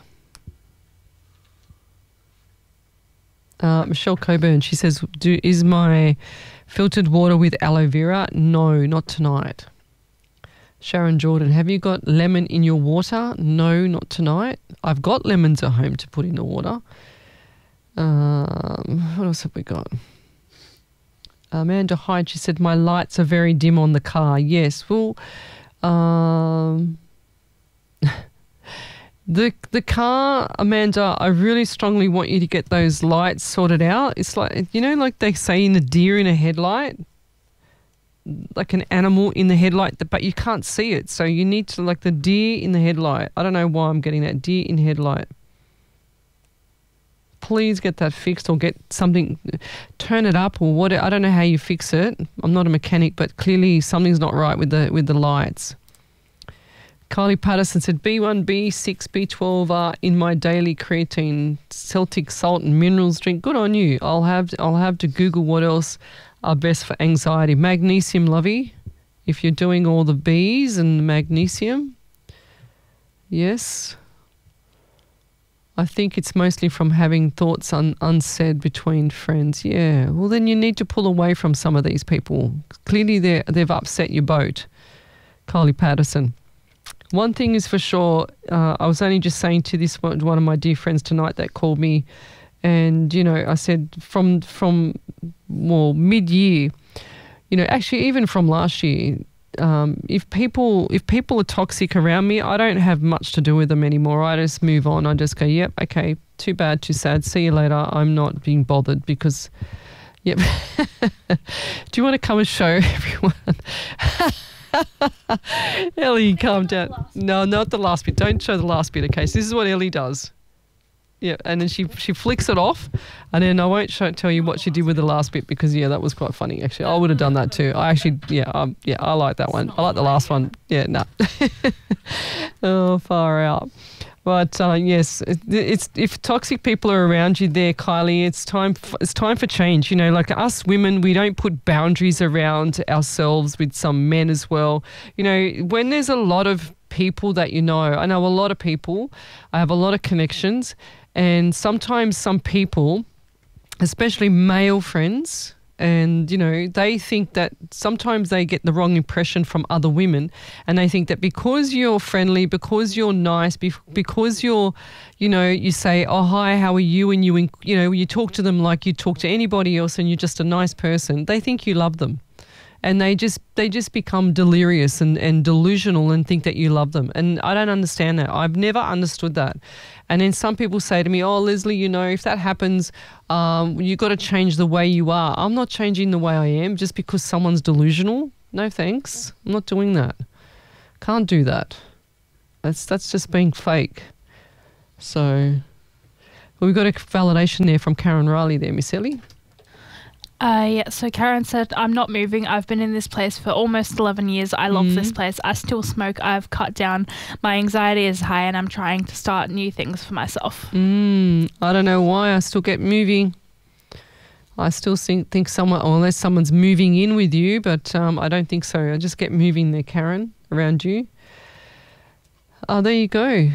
Uh, Michelle Coburn, she says, Do, is my filtered water with aloe vera? No, not tonight. Sharon Jordan, have you got lemon in your water? No, not tonight. I've got lemons at home to put in the water. Um, what else have we got? Amanda Hyde, she said, my lights are very dim on the car. Yes, well, um, the the car, Amanda, I really strongly want you to get those lights sorted out. It's like, you know, like they say in a deer in a headlight, like an animal in the headlight, but you can't see it. So you need to, like the deer in the headlight. I don't know why I'm getting that, deer in headlight. Please get that fixed or get something, turn it up or what. I don't know how you fix it. I'm not a mechanic, but clearly something's not right with the with the lights. Kylie Patterson said B one, B six, B twelve are in my daily creatine, Celtic salt and minerals drink. Good on you. I'll have I'll have to Google what else are best for anxiety. Magnesium, lovey, if you're doing all the B's and the magnesium. Yes. I think it's mostly from having thoughts un- unsaid between friends. Yeah, well then you need to pull away from some of these people. Clearly they're, they've upset your boat. Kylie Patterson. One thing is for sure, uh, I was only just saying to this one, one of my dear friends tonight that called me, and, you know, I said from, from well, mid-year, you know, actually even from last year, Um, if people if people are toxic around me, I don't have much to do with them anymore. I just move on. I just go, yep, okay, too bad, too sad. See you later. I'm not being bothered because, yep. Do you want to come and show everyone? Ellie, calm down. No, not the last bit. Don't show the last bit, okay? So this is what Ellie does. Yeah, and then she she flicks it off, and then I won't show, tell you what she did with the last bit because, yeah, that was quite funny, actually. I would have done that too. I actually, yeah, um, yeah, I like that one. I like the last one. Yeah, no. Nah. Oh, far out. But, uh, yes, it, it's if toxic people are around you there, Kylie, it's time, for, it's time for change. You know, like us women, we don't put boundaries around ourselves with some men as well. You know, when there's a lot of people that you know, I know a lot of people, I have a lot of connections, and sometimes some people, especially male friends, and, you know, they think that sometimes they get the wrong impression from other women, and they think that because you're friendly, because you're nice, because you're, you know, you say, oh, hi, how are you? And you, you know, you talk to them like you talk to anybody else and you're just a nice person. They think you love them. and they just they just become delirious and, and delusional and think that you love them. And I don't understand that. I've never understood that. And then some people say to me, oh, Leslie, you know, if that happens, um, you got to change the way you are. I'm not changing the way I am just because someone's delusional. No thanks. I'm not doing that. Can't do that. That's that's just being fake. So, well, we got a validation there from Karen Riley there, Miss Ellie. Uh, yeah, so Karen said, I'm not moving. I've been in this place for almost eleven years. I love Mm. this place. I still smoke. I've cut down. My anxiety is high and I'm trying to start new things for myself. Mm, I don't know why I still get moving. I still think, think someone, or unless someone's moving in with you, but um, I don't think so. I just get moving there, Karen, around you. Oh, there you go.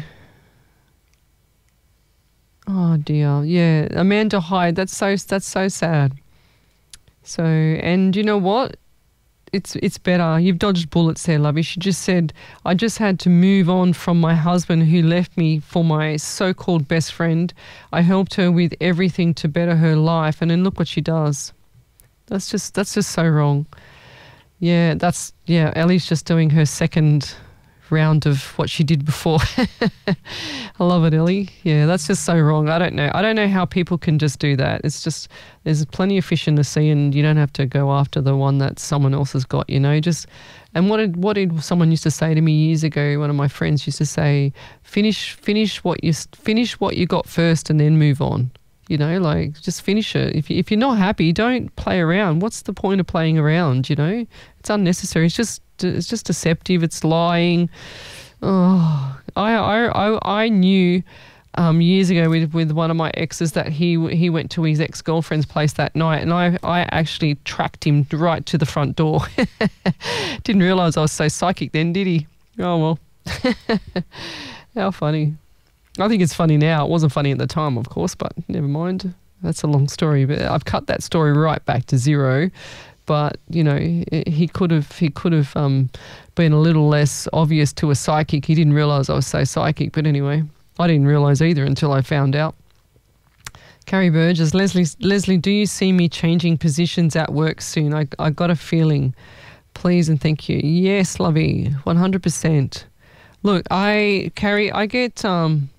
Oh dear, yeah, Amanda Hyde. That's so that's so sad. So, and you know what? It's it's better. You've dodged bullets there, lovey. She just said, I just had to move on from my husband who left me for my so-called best friend. I helped her with everything to better her life, and then look what she does. That's just that's just so wrong. Yeah, that's yeah. Ellie's just doing her second round of what she did before. I love it, Ellie. Yeah, that's just so wrong. I don't know. I don't know how people can just do that. It's just, there's plenty of fish in the sea and you don't have to go after the one that someone else has got, you know, just, and what did, what did someone used to say to me years ago? One of my friends used to say, finish, finish what you, finish what you got first and then move on. You know, like just finish it. If, you, if you're not happy, don't play around. What's the point of playing around, you know? It's unnecessary. It's just it's just deceptive. It's lying. Oh, I I I, I knew um, years ago with, with one of my exes that he he went to his ex-girlfriend's place that night, and I, I actually tracked him right to the front door. Didn't realise I was so psychic then, did he? Oh, well. How funny. I think it's funny now. It wasn't funny at the time, of course, but never mind. That's a long story. But I've cut that story right back to zero. But you know, he could have he could have um, been a little less obvious to a psychic. He didn't realise I was so psychic. But anyway, I didn't realise either until I found out. Carrie Burgess, Leslie, Leslie, do you see me changing positions at work soon? I I got a feeling. Please and thank you. Yes, lovey, one hundred percent. Look, I Carrie, I get um.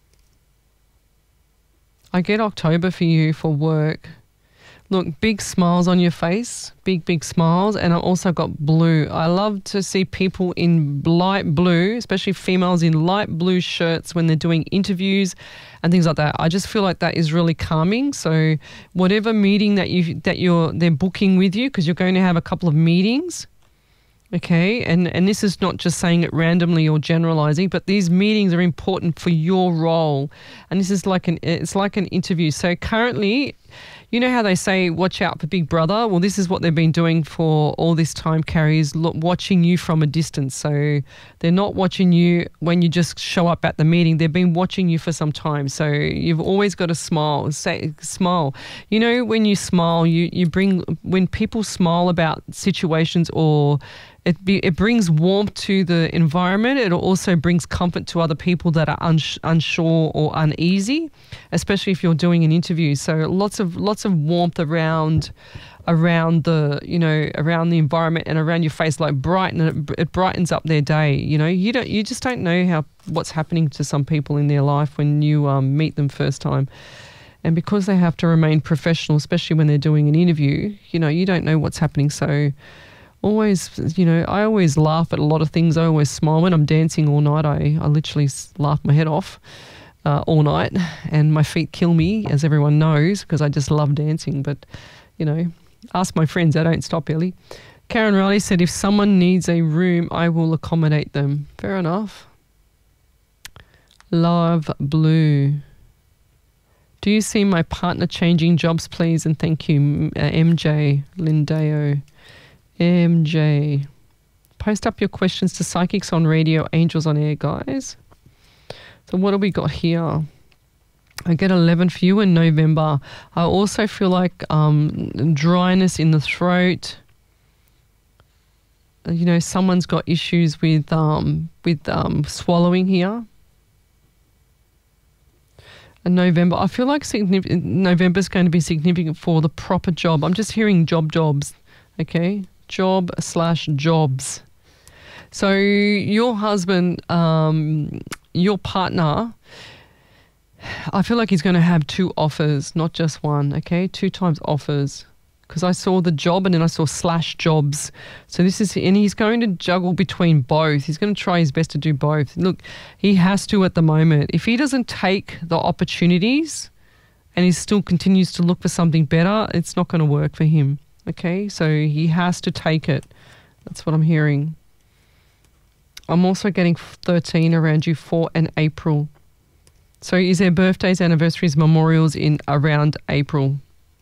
I get October for you for work. Look, big smiles on your face, big, big smiles, and I also got blue. I love to see people in light blue, especially females in light blue shirts when they're doing interviews and things like that. I just feel like that is really calming. So whatever meeting that you that you're they're booking with you, because you're going to have a couple of meetings. Okay, and, and this is not just saying it randomly or generalizing, but these meetings are important for your role. And this is like an it's like an interview. So currently, you know how they say, watch out for Big Brother? Well, this is what they've been doing for all this time, Carrie, is look, watching you from a distance. So they're not watching you when you just show up at the meeting. They've been watching you for some time. So you've always got to smile. Say smile. You know, when you smile, you, you bring, when people smile about situations or It, be, it brings warmth to the environment. It also brings comfort to other people that are uns- unsure or uneasy, especially if you're doing an interview. So lots of lots of warmth around around the you know around the environment and around your face, like brighten it, it brightens up their day. You know, you don't you just don't know how what's happening to some people in their life when you um, meet them first time. And because they have to remain professional, especially when they're doing an interview, you know, you don't know what's happening. So always, you know, I always laugh at a lot of things. I always smile. When I'm dancing all night, I, I literally laugh my head off uh, all night, and my feet kill me, as everyone knows, because I just love dancing. But, you know, ask my friends. I don't stop, Ellie. Karen Riley said, if someone needs a room, I will accommodate them. Fair enough. Love Blue. Do you see my partner changing jobs, please? And thank you, uh, M J Lindeo. M J. Post up your questions to Psychics on Radio, Angels on Air, guys. So what have we got here? I get eleven for you in November. I also feel like um, dryness in the throat. You know, someone's got issues with um, with um, swallowing here. And November, I feel like significant, November's going to be significant for the proper job. I'm just hearing job jobs, okay? job slash jobs. So your husband, um, your partner, I feel like he's going to have two offers, not just one, okay? Two times offers. Because I saw the job and then I saw slash jobs. So this is, and he's going to juggle between both. He's going to try his best to do both. Look, he has to at the moment. If he doesn't take the opportunities and he still continues to look for something better, it's not going to work for him, okay? So he has to take it. That's what I'm hearing. I'm also getting thirteen around you for an April. So is there birthdays, anniversaries, memorials in around April?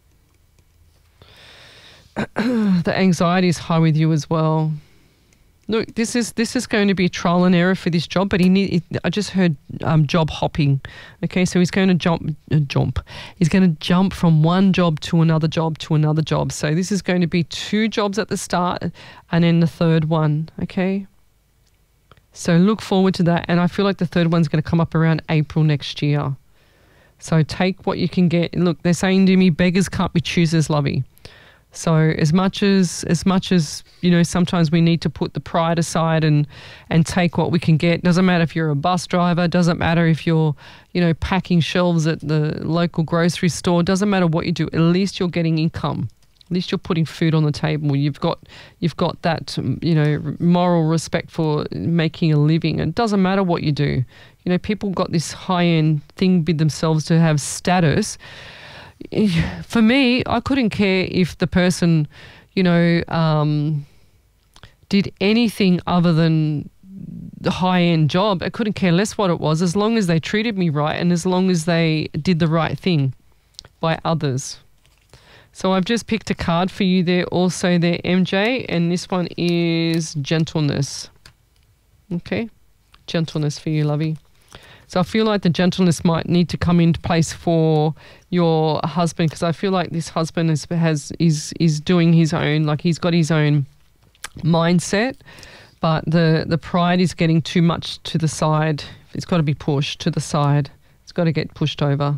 The anxiety is high with you as well. Look, this is this is going to be trial and error for this job, but he need. I just heard um, job hopping. Okay, so he's going to jump, uh, jump. He's going to jump from one job to another job to another job. So this is going to be two jobs at the start, and then the third one. Okay. So look forward to that, and I feel like the third one's going to come up around April next year. So take what you can get. Look, they're saying to me, beggars can't be choosers, lovey. So as much as as much as you know, sometimes we need to put the pride aside and and take what we can get. Doesn't matter if you're a bus driver. Doesn't matter if you're you know packing shelves at the local grocery store. Doesn't matter what you do. At least you're getting income. At least you're putting food on the table. You've got you've got that you know moral respect for making a living. It doesn't matter what you do. You know, people got this high end thing with themselves to have status. For me, I couldn't care if the person, you know, um, did anything other than the high-end job. I couldn't care less what it was, as long as they treated me right and as long as they did the right thing by others. So I've just picked a card for you there also there, M J, and this one is gentleness. Okay, gentleness for you, lovey. So I feel like the gentleness might need to come into place for your husband, because I feel like this husband is has is is doing his own, like he's got his own mindset, but the the pride is getting too much to the side. It's got to be pushed to the side. It's got to get pushed over.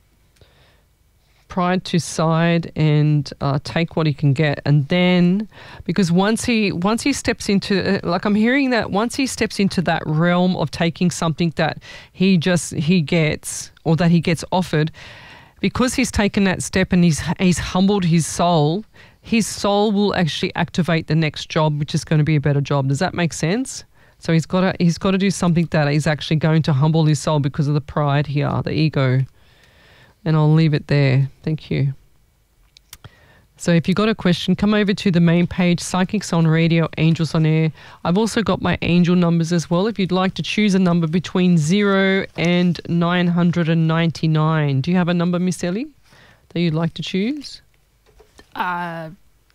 Pride to side and uh, take what he can get, and then because once he once he steps into uh, like I'm hearing that once he steps into that realm of taking something that he just he gets or that he gets offered, because he's taken that step and he's he's humbled his soul, his soul will actually activate the next job, which is going to be a better job. Does that make sense? So he's got to he's got to do something that is actually going to humble his soul because of the pride here, the ego. And I'll leave it there. Thank you. So if you've got a question, come over to the main page, Psychics on Radio, Angels on Air. I've also got my angel numbers as well. If you'd like to choose a number between zero and nine hundred ninety-nine. Do you have a number, Miss Ellie, that you'd like to choose? Uh,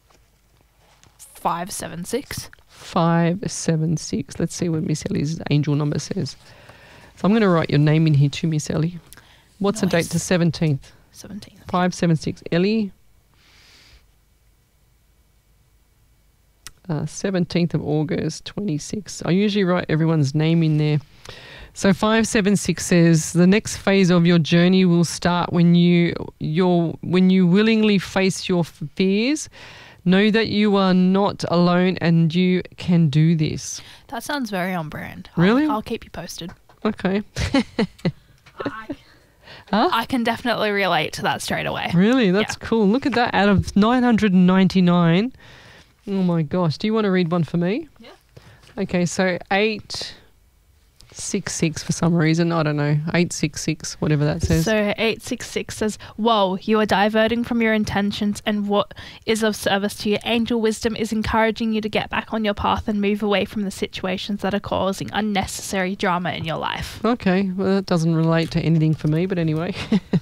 five seven six. five seven six. Let's see what Miss Ellie's angel number says. So I'm going to write your name in here too, Miss Ellie. What's nice. The date? The seventeenth. seventeenth. five seven six. Ellie. Uh, seventeenth of August, twenty-six. I usually write everyone's name in there. So five seven six says, the next phase of your journey will start when you, you're, when you willingly face your fears. Know that you are not alone and you can do this. That sounds very on brand. Really? I'll, I'll keep you posted. Okay. I, huh? I can definitely relate to that straight away. Really? That's yeah. cool. Look at that. Out of nine hundred ninety-nine. Oh, my gosh. Do you want to read one for me? Yeah. Okay, so eight six six for some reason. I don't know. eight six six, whatever that says. So eight six six says, whoa, you are diverting from your intentions and what is of service to you. Angel wisdom is encouraging you to get back on your path and move away from the situations that are causing unnecessary drama in your life. Okay, well, that doesn't relate to anything for me, but anyway.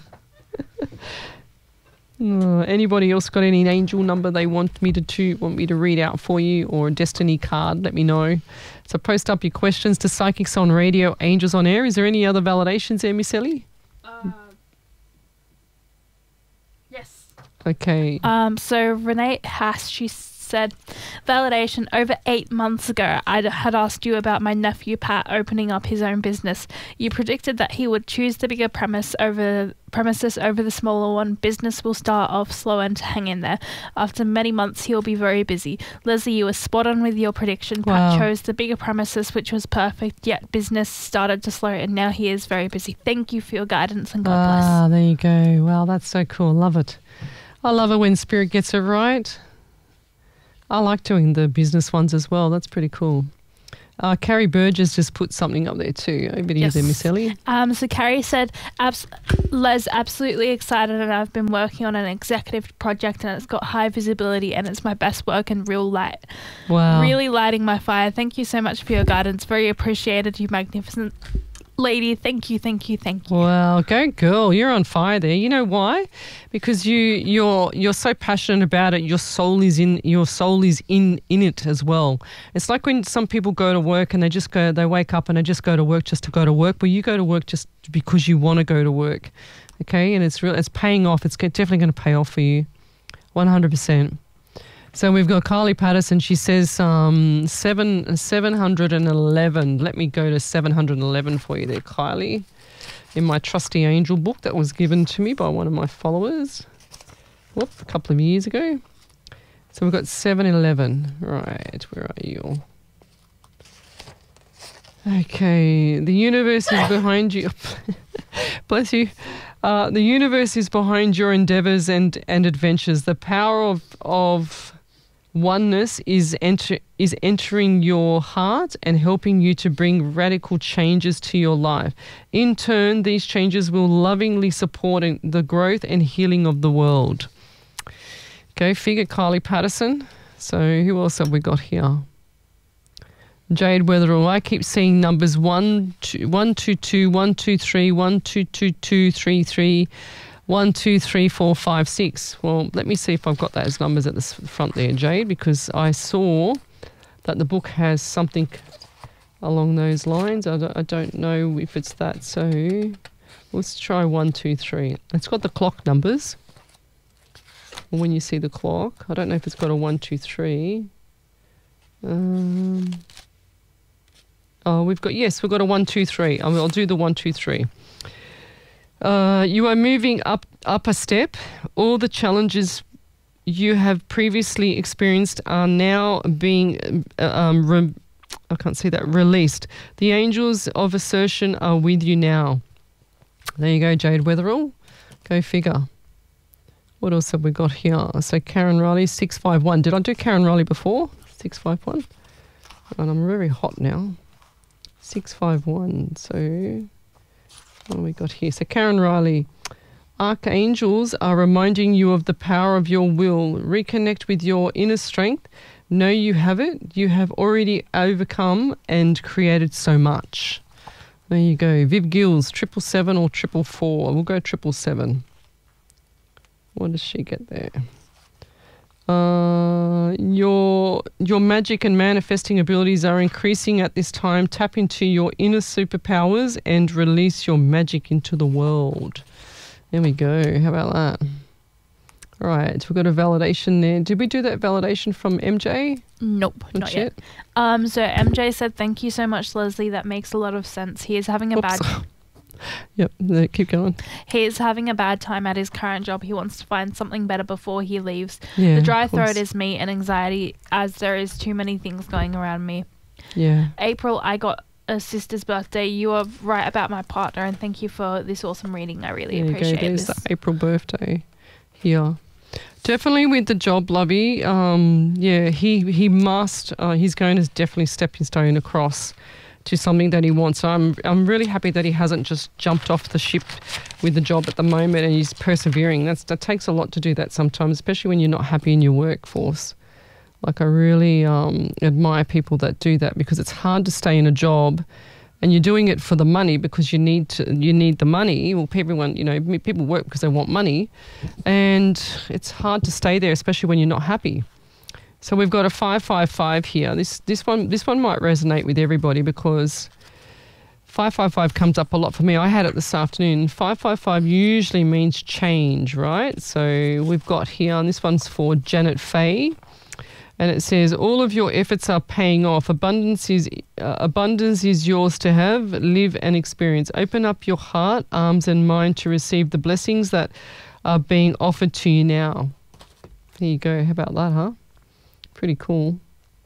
Uh, anybody else got any angel number they want me to, to want me to read out for you, or a destiny card? Let me know. So post up your questions to Psychics on Radio, Angels on Air. Is there any other validations there, Miss Ellie? Uh, yes. Okay. Um. So Renee Haas, she said, validation, over eight months ago, I had asked you about my nephew Pat opening up his own business. You predicted that he would choose the bigger premise over premises over the smaller one. Business will start off slow and hang in there. After many months, he'll be very busy. Leslie, you were spot on with your prediction. Wow. Pat chose the bigger premises, which was perfect, yet business started to slow, and now he is very busy. Thank you for your guidance, and God bless. Ah, there you go. Wow, that's so cool. Love it. I love it when Spirit gets it right. I like doing the business ones as well. That's pretty cool. Uh, Carrie Burgess just put something up there too. Over to you there, Miss Ellie. Um, so Carrie said, Abs- Les, absolutely excited, and I've been working on an executive project, and it's got high visibility, and it's my best work and real light. Wow. Really lighting my fire. Thank you so much for your guidance. Very appreciated, you magnificent lady. Thank you, thank you, thank you. Wow, go girl, you're on fire there. You know why? Because you you're you're so passionate about it. Your soul is in your soul is in in it as well. It's like when some people go to work and they just go they wake up and they just go to work just to go to work. Well, you go to work just because you want to go to work. Okay? And it's real it's paying off. It's definitely going to pay off for you. one hundred percent. So we've got Carly Patterson. She says um, seven seven hundred and eleven. Let me go to seven hundred and eleven for you there, Kylie. In my trusty angel book that was given to me by one of my followers, whoop, a couple of years ago. So we've got seven eleven. Right, where are you? Okay, the universe is behind you. Bless you. Uh, the universe is behind your endeavours and and adventures. The power of of oneness is enter is entering your heart and helping you to bring radical changes to your life. In turn, these changes will lovingly support the growth and healing of the world. Go figure, Kylie Patterson. So who else have we got here? Jade Weatherall. I keep seeing numbers one, two, one, two, two, one, two, three, one, two, two, two, three, three. One, two, three, four, five, six. Well, let me see if I've got those numbers at the front there, Jade, because I saw that the book has something along those lines. I don't, I don't know if it's that. So let's try one, two, three. It's got the clock numbers. When you see the clock, I don't know if it's got a one, two, three. Um, oh, we've got, yes, we've got a one, two, three. I mean, I'll do the one, two, three. Uh, you are moving up up a step. All the challenges you have previously experienced are now being, uh, um, re- I can't say that, released. The angels of assertion are with you now. There you go, Jade Weatherall. Go figure. What else have we got here? So Karen Riley, six five one. Did I do Karen Riley before? six five one. And I'm very hot now. six five one. So what have we got here? So Karen Riley, archangels are reminding you of the power of your will. Reconnect with your inner strength. Know you have it. You have already overcome and created so much. There you go. Viv Gills, triple seven or triple four. We'll go triple seven. What does she get there? Uh, your your magic and manifesting abilities are increasing at this time. Tap into your inner superpowers and release your magic into the world. There we go. How about that? All right, we've got a validation there. Did we do that validation from M J? Nope, not, not yet. yet. Um, so M J said, "Thank you so much, Leslie. That makes a lot of sense. He is having a Oops. bad." Yep, keep going. He is having a bad time at his current job. He wants to find something better before he leaves. Yeah, the dry throat is me and anxiety as there is too many things going around me. Yeah. April, I got a sister's birthday. You are right about my partner, and thank you for this awesome reading. I really there appreciate it. There's this. the April birthday here. Definitely with the job, lovey. Um, yeah, he he must. Uh, he's going to definitely stepping stone across to something that he wants. So I'm I'm really happy that he hasn't just jumped off the ship with the job at the moment and he's persevering. That's that takes a lot to do that sometimes, especially when you're not happy in your workforce. Like I really um, admire people that do that because it's hard to stay in a job and you're doing it for the money because you need to you need the money. Well, everyone, you know, people work because they want money, and it's hard to stay there, especially when you're not happy. So we've got a five five five here. This this one this one might resonate with everybody because five five five comes up a lot for me. I had it this afternoon. five five five usually means change, right? So we've got here, and this one's for Janet Fay. And it says, all of your efforts are paying off. Abundance is uh, abundance is yours to have, live and experience. Open up your heart, arms and mind to receive the blessings that are being offered to you now. There you go. How about that, huh? Pretty cool.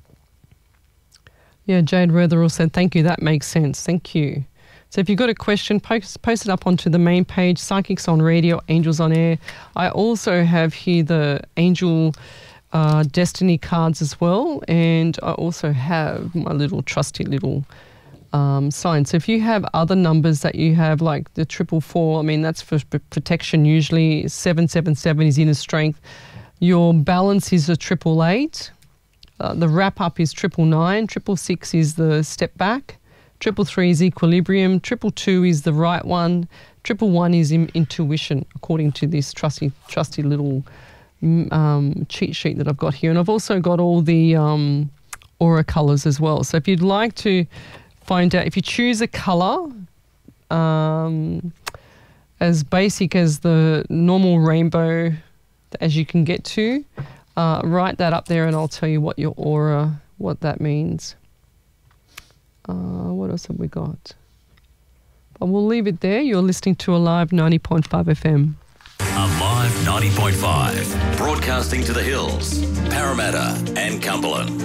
Yeah, Jade Rotherall said, thank you. That makes sense. Thank you. So if you've got a question, post, post it up onto the main page, Psychics on Radio, Angels on Air. I also have here the Angel... Uh, Destiny cards as well, and I also have my little trusty little um, sign. So if you have other numbers that you have, like the triple four, I mean that's for p- protection usually. Seven seven seven is inner strength. Your balance is a triple eight. Uh, the wrap up is triple nine. Triple six is the step back. Triple three is equilibrium. Triple two is the right one. Triple one is in- intuition, according to this trusty trusty little. Um, cheat sheet that I've got here, and I've also got all the um, aura colors as well. So if you'd like to find out, if you choose a color um, as basic as the normal rainbow as you can get to, uh, write that up there and I'll tell you what your aura, what that means. Uh, what else have we got? But we'll leave it there. You're listening to Alive ninety point five F M. Alive ninety point five, broadcasting to the hills, Parramatta and Cumberland.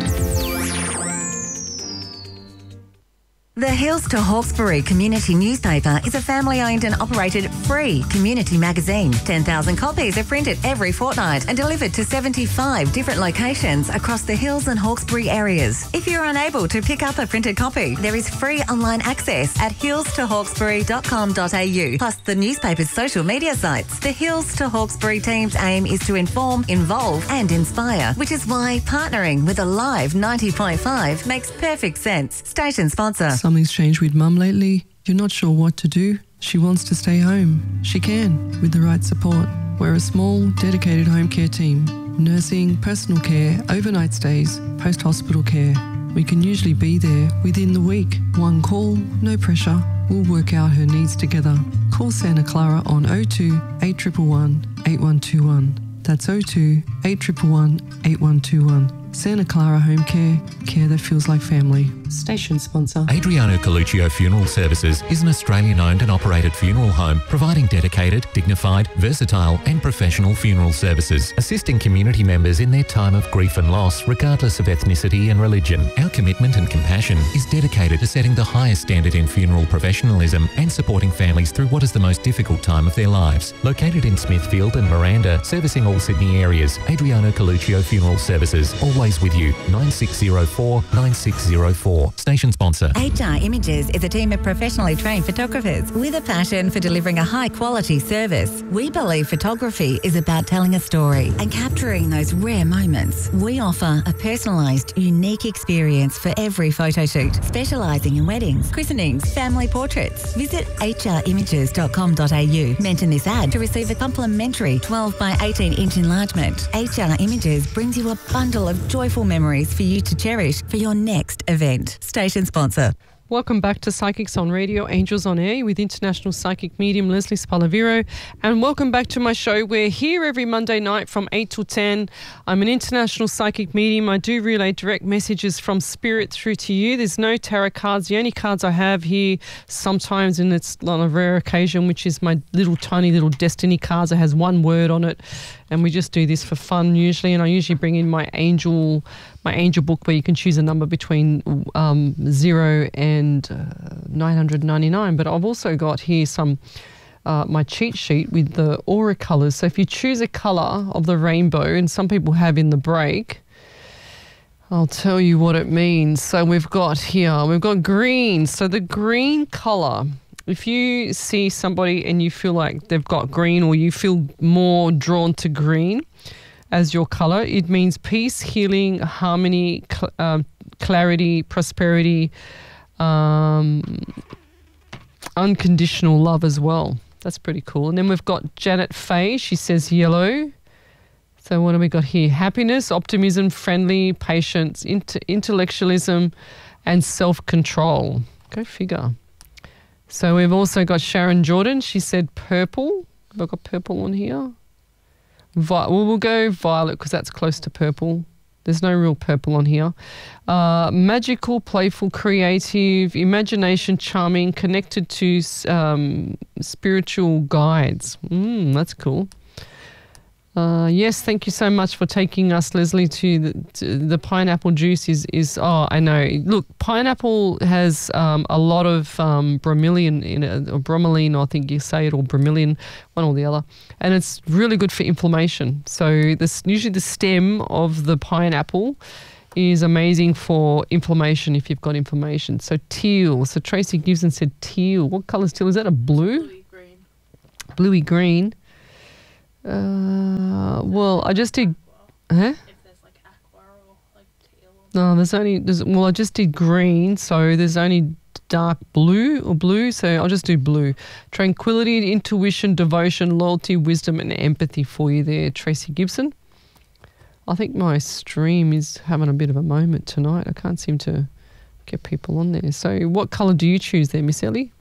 The Hills to Hawkesbury Community Newspaper is a family-owned and operated free community magazine. ten thousand copies are printed every fortnight and delivered to seventy-five different locations across the Hills and Hawkesbury areas. If you're unable to pick up a printed copy, there is free online access at hills to hawkesbury dot com dot a u, plus the newspaper's social media sites. The Hills to Hawkesbury team's aim is to inform, involve and inspire, which is why partnering with Alive ninety point five makes perfect sense. Station sponsor. Something's changed with Mum lately. You're not sure what to do. She wants to stay home. She can, with the right support. We're a small, dedicated home care team. Nursing, personal care, overnight stays, post-hospital care. We can usually be there within the week. One call, no pressure. We'll work out her needs together. Call Santa Clara on oh two, eight one one, eight one two one. That's oh two, eight one one, eight one two one. Santa Clara Home Care, care that feels like family. Station sponsor. Adriano Coluccio Funeral Services is an Australian-owned and operated funeral home providing dedicated, dignified, versatile and professional funeral services, assisting community members in their time of grief and loss regardless of ethnicity and religion. Our commitment and compassion is dedicated to setting the highest standard in funeral professionalism and supporting families through what is the most difficult time of their lives. Located in Smithfield and Miranda, servicing all Sydney areas, Adriano Coluccio Funeral Services, always with you. nine six zero four, nine six zero four. Station sponsor. H R Images is a team of professionally trained photographers with a passion for delivering a high-quality service. We believe photography is about telling a story and capturing those rare moments. We offer a personalised, unique experience for every photo shoot, specialising in weddings, christenings, family portraits. Visit h r images dot com dot a u. Mention this ad to receive a complimentary twelve by eighteen inch enlargement. H R Images brings you a bundle of joyful memories for you to cherish for your next event. Station sponsor. Welcome back to Psychics on Radio, Angels on Air with international psychic medium Leslie Spalaviro, and welcome back to my show. We're here every Monday night from eight till ten. I'm an international psychic medium. I do relay direct messages from spirit through to you. There's no tarot cards. The only cards I have here sometimes, and it's on a rare occasion, which is my little tiny little destiny cards. It has one word on it, and we just do this for fun usually, and I usually bring in my angel my angel book where you can choose a number between um, zero and uh, nine hundred ninety-nine. But I've also got here some uh, my cheat sheet with the aura colours. So if you choose a colour of the rainbow, and some people have in the break, I'll tell you what it means. So we've got here, we've got green. So the green colour, if you see somebody and you feel like they've got green, or you feel more drawn to green as your colour, it means peace, healing, harmony, cl- uh, clarity, prosperity, um, unconditional love as well. That's pretty cool. And then we've got Janet Fay. She says yellow. So what do we got here? Happiness, optimism, friendly, patience, int- intellectualism, and self-control. Go figure. So we've also got Sharon Jordan. She said purple. Have I got purple on here? Vi- well, we'll go violet because that's close to purple. There's no real purple on here. Uh, magical, playful, creative, imagination, charming, connected to um, spiritual guides. Mm, that's cool. Uh, yes, thank you so much for taking us, Leslie, to the, to the pineapple juice is, is, oh, I know. Look, pineapple has um, a lot of um, bromelain in it, or bromelain, I think you say it, or bromelain, one or the other. And it's really good for inflammation. So this usually the stem of the pineapple is amazing for inflammation if you've got inflammation. So teal. So Tracy Gibson said teal. What colour is teal? Is that a blue? Bluey green. Bluey green. Uh, well, I just did, huh? If there's like aqua or like teal. No, there's only, there's, well, I just did green, so there's only dark blue or blue, so I'll just do blue. Tranquility, intuition, devotion, loyalty, wisdom, and empathy for you there, Tracy Gibson. I think my stream is having a bit of a moment tonight. I can't seem to get people on there. So what colour do you choose there, Miss Ellie?